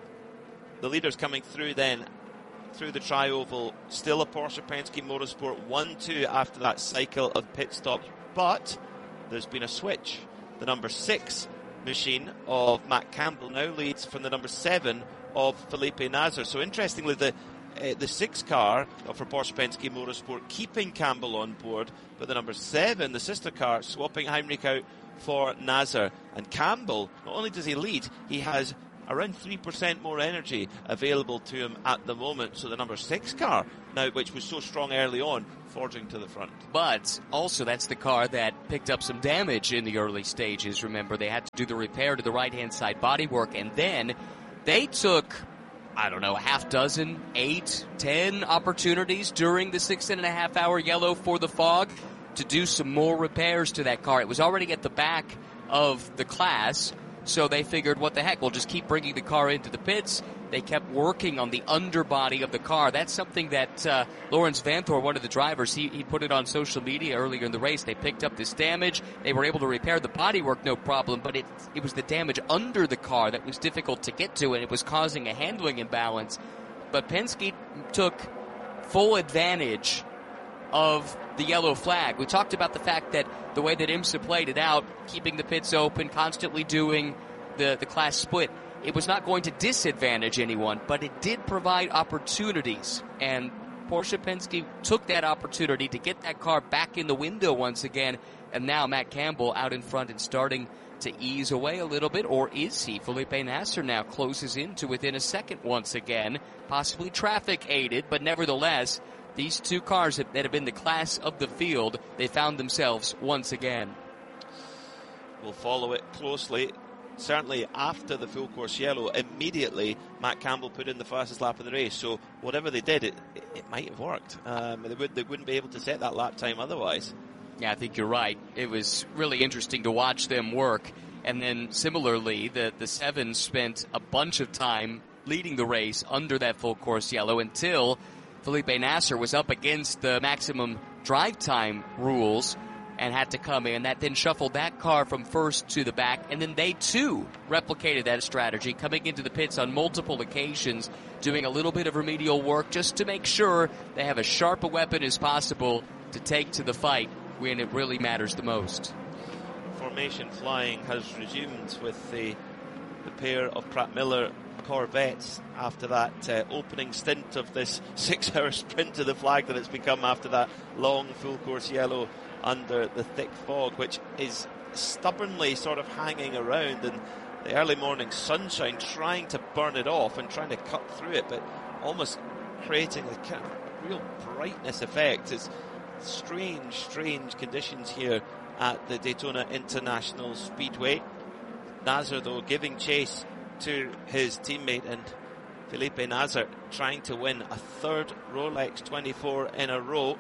The leaders coming through then. Through the tri-oval, still a Porsche Penske Motorsport one two after that cycle of pit stops, but there's been a switch. The number six machine of Matt Campbell now leads from the number seven of Felipe Nasr. So interestingly, the uh, the six car for Porsche Penske Motorsport keeping Campbell on board, but the number seven, the sister car, swapping Heinrich out for Nasr. And Campbell, not only does he lead, he has around three percent more energy available to him at the moment. So the number six car, now which was so strong early on, forging to the front. But also that's the car that picked up some damage in the early stages. Remember, they had to do the repair to the right-hand side bodywork, and then they took, I don't know, a half dozen, eight, ten opportunities during the six and a half hour yellow for the fog to do some more repairs to that car. It was already at the back of the class, so they figured, what the heck, we'll just keep bringing the car into the pits. They kept working on the underbody of the car. That's something that uh, Lawrence Vanthor, one of the drivers, he, he put it on social media earlier in the race. They picked up this damage. They were able to repair the bodywork, no problem, but it, it was the damage under the car that was difficult to get to, and it was causing a handling imbalance. But Penske took full advantage of the yellow flag. We talked about the fact that the way that IMSA played it out, keeping the pits open, constantly doing the, the class split, it was not going to disadvantage anyone, but it did provide opportunities. And Porsche Penske took that opportunity to get that car back in the window once again. And now Matt Campbell out in front and starting to ease away a little bit. Or is he? Felipe Nasr now closes in to within a second once again. Possibly traffic aided, but nevertheless, these two cars that have been the class of the field, they found themselves once again. We'll follow it closely. Certainly after the full course yellow, immediately Matt Campbell put in the fastest lap of the race. So whatever they did, it, it, it might have worked. Um, they, would, they wouldn't be able to set that lap time otherwise. Yeah, I think you're right. It was really interesting to watch them work. And then similarly, the, the Sevens spent a bunch of time leading the race under that full course yellow until Felipe Nasr was up against the maximum drive time rules and had to come in. That then shuffled that car from first to the back, and then they too replicated that strategy, coming into the pits on multiple occasions, doing a little bit of remedial work just to make sure they have as sharp a weapon as possible to take to the fight when it really matters the most. Formation flying has resumed with the, the pair of Pratt Miller Corvettes after that uh, opening stint of this six-hour sprint to the flag that it's become after that long full course yellow under the thick fog, which is stubbornly sort of hanging around in the early morning sunshine, trying to burn it off and trying to cut through it, but almost creating a kind of real brightness effect. It's strange, strange conditions here at the Daytona International Speedway. Nasr, though, giving chase to his teammate, and Felipe Nasr trying to win a third Rolex twenty-four in a row.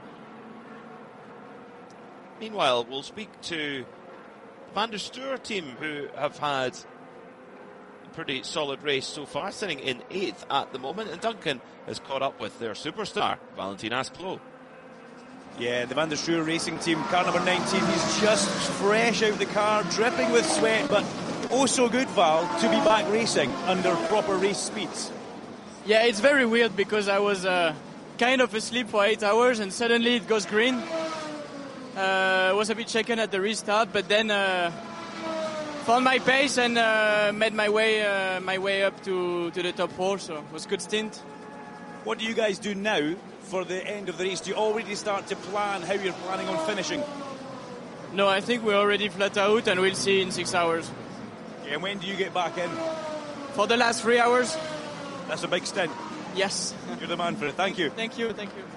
Meanwhile, we'll speak to the Van der Steur team, who have had a pretty solid race so far, sitting in eighth at the moment, and Duncan has caught up with their superstar, Valentin Asclot. Yeah, the Van der Steur racing team, car number nineteen, he's just fresh out the car, dripping with sweat, but oh so good, Val, to be back racing under proper race speeds. Yeah, it's very weird because I was uh, kind of asleep for eight hours and suddenly it goes green. I uh, was a bit shaken at the restart, but then uh, found my pace and uh, made my way uh, my way up to, to the top four, so it was a good stint. What do you guys do now for the end of the race? Do you already start to plan how you're planning on finishing? No, I think we're already flat out and we'll see in six hours. Yeah, and when do you get back in? For the last three hours. That's a big stint. Yes. You're the man for it. Thank you. Thank you, thank you.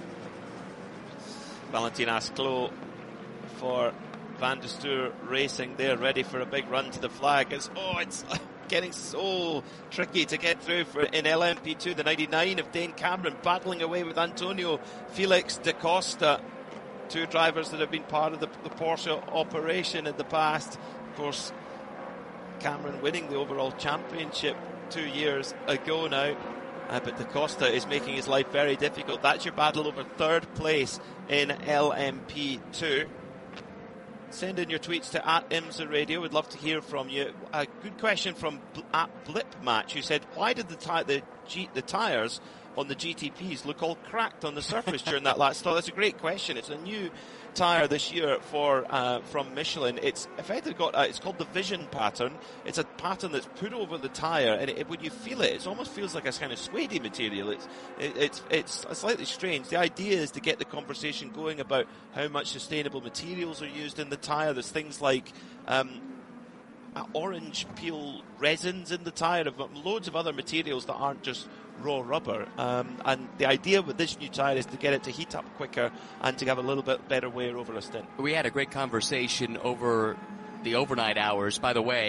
Valentin Asclot for Van der Steur Racing there, ready for a big run to the flag. It's, oh, it's getting so tricky to get through for in L M P two. The ninety-nine of Dane Cameron battling away with Antonio Felix da Costa, two drivers that have been part of the, the Porsche operation in the past. Of course, Cameron winning the overall championship two years ago now. Uh, but Da Costa is making his life very difficult. That's your battle over third place in L M P two. Send in your tweets to at IMSA Radio. We'd love to hear from you. A good question from at Blip Match, who said, why did the, ti- the, G- the tyres on the G T Ps look all cracked on the surface during that last stall? That's a great question. It's a new tyre this year for uh, from Michelin. It's effectively got a, it's called the Vision pattern. It's a pattern that's put over the tyre, and it, it, when you feel it, it almost feels like a kind of suede material. It's it, it's it's slightly strange. The idea is to get the conversation going about how much sustainable materials are used in the tyre. There's things like um, uh, orange peel resins in the tyre. I've got loads of other materials that aren't just raw rubber, um, and the idea with this new tyre is to get it to heat up quicker and to have a little bit better wear over a stint. We had a great conversation over the overnight hours. By the way,